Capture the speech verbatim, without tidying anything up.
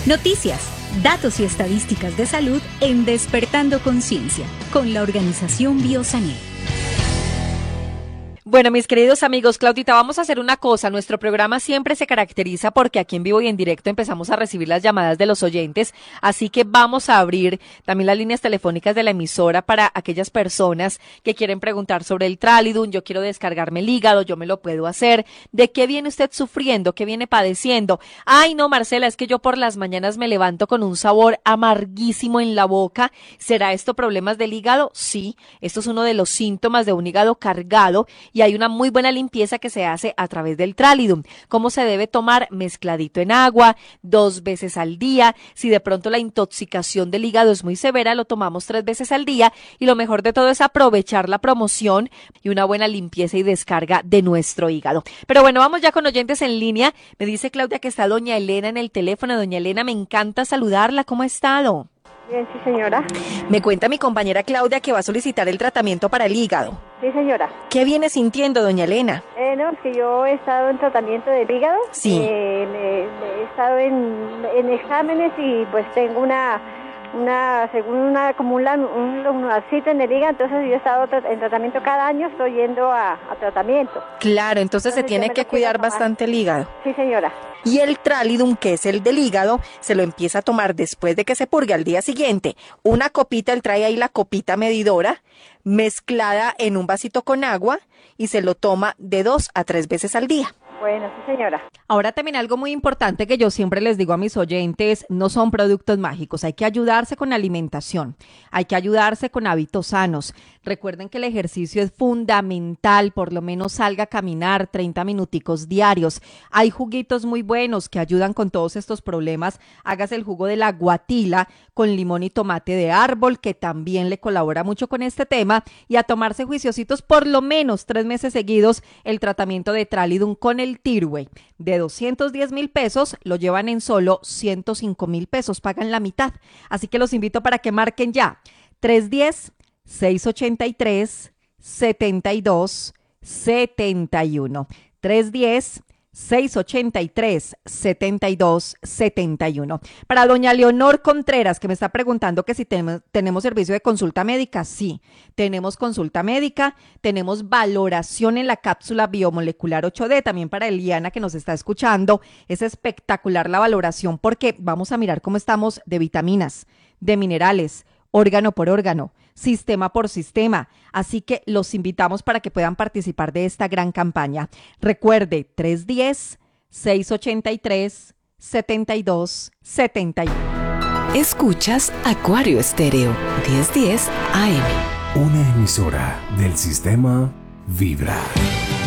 Noticias, datos y estadísticas de salud en Despertando Conciencia, con la organización Biosané. Bueno, mis queridos amigos, Claudita, vamos a hacer una cosa. Nuestro programa siempre se caracteriza porque aquí en vivo y en directo empezamos a recibir las llamadas de los oyentes, así que vamos a abrir también las líneas telefónicas de la emisora para aquellas personas que quieren preguntar sobre el Tralidum. Yo quiero descargarme el hígado, yo me lo puedo hacer. ¿De qué viene usted sufriendo? ¿Qué viene padeciendo? Ay, no, Marcela, es que yo por las mañanas me levanto con un sabor amarguísimo en la boca. ¿Será esto problemas del hígado? Sí, esto es uno de los síntomas de un hígado cargado. Y hay una muy buena limpieza que se hace a través del Tralidum. ¿Cómo se debe tomar? Mezcladito en agua, dos veces al día. Si de pronto la intoxicación del hígado es muy severa, lo tomamos tres veces al día. Y lo mejor de todo es aprovechar la promoción y una buena limpieza y descarga de nuestro hígado. Pero bueno, vamos ya con oyentes en línea. Me dice Claudia que está doña Elena en el teléfono. Doña Elena, me encanta saludarla. ¿Cómo ha estado? Bien, sí, señora. Me cuenta mi compañera Claudia que va a solicitar el tratamiento para el hígado. Sí, señora. ¿Qué viene sintiendo, doña Elena? Eh, no, es que yo he estado en tratamiento del hígado. Sí. Eh, le- le he estado en, en exámenes y pues tengo una, una según una, como un, lan- un lunarcito en el hígado, entonces yo he estado tra- en tratamiento cada año, estoy yendo a, a tratamiento. Claro, entonces se Entonces, tiene yo me que lo quiero cuidar tomar. bastante el hígado. Sí, señora. Y el Tralidum, que es el del hígado, se lo empieza a tomar después de que se purgue al día siguiente. Una copita, él trae ahí la copita medidora, mezclada en un vasito con agua, y se lo toma de dos a tres veces al día. Bueno, sí, señora. Ahora también algo muy importante que yo siempre les digo a mis oyentes, no son productos mágicos, hay que ayudarse con alimentación, hay que ayudarse con hábitos sanos. Recuerden que el ejercicio es fundamental, por lo menos salga a caminar treinta minuticos diarios. Hay juguitos muy buenos que ayudan con todos estos problemas. Hágase el jugo de la guatila con limón y tomate de árbol, que también le colabora mucho con este tema, y a tomarse juiciositos por lo menos tres meses seguidos el tratamiento de Tralidum con el Tirway. De doscientos diez mil pesos lo llevan en solo ciento cinco mil pesos, pagan la mitad. Así que los invito para que marquen ya tres uno cero, seis ocho tres, siete dos siete uno. tres uno cero, seis ocho tres, siete dos siete uno. Para doña Leonor Contreras, que me está preguntando que si tenemos, tenemos servicio de consulta médica. Sí, tenemos consulta médica, tenemos valoración en la cápsula biomolecular ocho D, también para Eliana que nos está escuchando. Es espectacular la valoración porque vamos a mirar cómo estamos de vitaminas, de minerales, órgano por órgano, sistema por sistema. Así que los invitamos para que puedan participar de esta gran campaña. Recuerde, tres uno cero, seis ocho tres, siete dos siete uno. Escuchas Acuario Estéreo, diez diez A M. Una emisora del sistema Vibra.